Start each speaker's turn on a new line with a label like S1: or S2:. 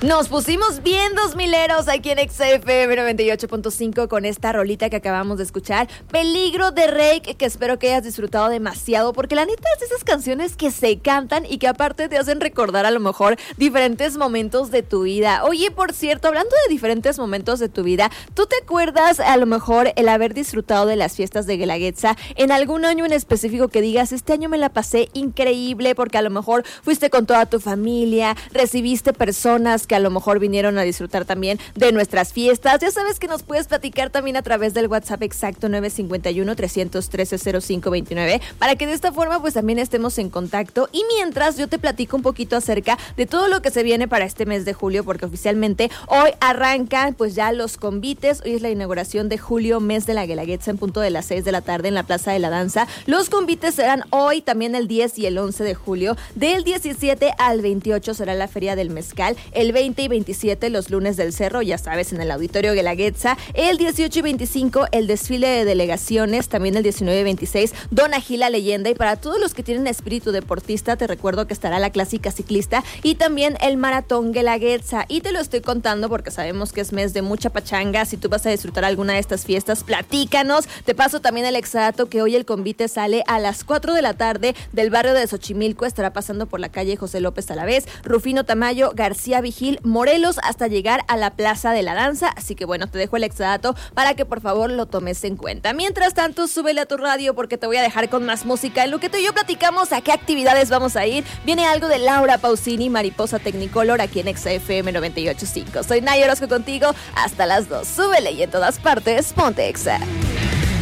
S1: Nos pusimos bien 2000eros aquí en XFM 98.5 con esta rolita que acabamos de escuchar, Peligro de Reik, que espero que hayas disfrutado demasiado, porque la neta es de esas canciones que se cantan y que aparte te hacen recordar a lo mejor diferentes momentos de tu vida. Oye, por cierto, hablando de diferentes momentos de tu vida, ¿tú te acuerdas a lo mejor el haber disfrutado de las fiestas de Guelaguetza en algún año en específico que digas, este año me la pasé increíble porque a lo mejor fuiste con toda tu familia, recibiste personas que a lo mejor vinieron a disfrutar también de nuestras fiestas? Ya sabes que nos puedes platicar también a través del WhatsApp exacto 951-313-0529 para que de esta forma pues también estemos en contacto. Y mientras yo te platico un poquito acerca de todo lo que se viene para este mes de julio, porque oficialmente hoy arrancan pues ya los convites. Hoy es la inauguración de julio, mes de la Guelaguetza, en punto de las 6 de la tarde en la Plaza de la Danza. Los convites serán hoy, también el 10 y el 11 de julio. Del 17 al 28 será la Feria del Mezcal. El 20 y 27 los lunes del Cerro, ya sabes, en el Auditorio Guelaguetza. El 18 y 25 el desfile de delegaciones. También el 19 y 26 Don Agil la Leyenda. Y para todos los que tienen espíritu deportista, te recuerdo que estará la clásica ciclista y también el maratón Guelaguetza. Y te lo estoy contando porque sabemos que es mes de mucha pachanga. Si tú vas a disfrutar alguna de estas fiestas, platícanos. Te paso también el exdato que hoy el convite sale a las 4 de la tarde del barrio de Xochimilco. Estará pasando por la calle José López Talavés, Rufino Tamayo, García Vigil, Morelos, hasta llegar a la Plaza de la Danza. Así que bueno, te dejo el exdato para que por favor lo tomes en cuenta. Mientras tanto, súbele a tu radio porque te voy a dejar con más música. En lo que tú y yo platicamos a qué actividades vamos a ir, viene algo de Laura Pausini, Mariposa Technicolor, aquí en XFM 98.5. Soy Nay Orozco contigo hasta las 2. Súbele y en todas partes, ponte Exa.